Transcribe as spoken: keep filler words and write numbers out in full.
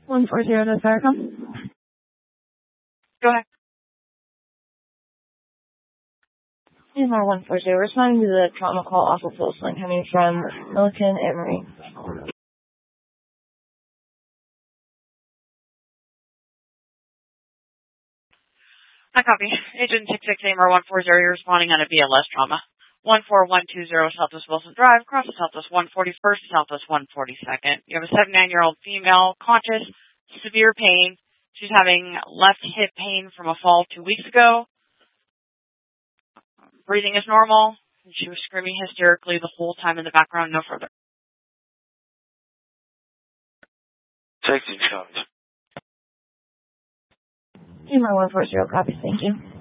one four zero to Faricom. Go ahead. E M R one four zero, responding to the trauma call off of Wilson coming from Milliken Emery. I copy. Agent six six A M R one four zero, you're responding on a B L S trauma. one four one two zero Southwest Wilson Drive, crosses Southwest one forty-first, Southwest one forty-second. You have a seventy-nine-year-old female, conscious, severe pain. She's having left hip pain from a fall two weeks ago. Breathing is normal. And she was screaming hysterically the whole time in the background, no further. Safety comes. E M R one four zero, copy, thank you.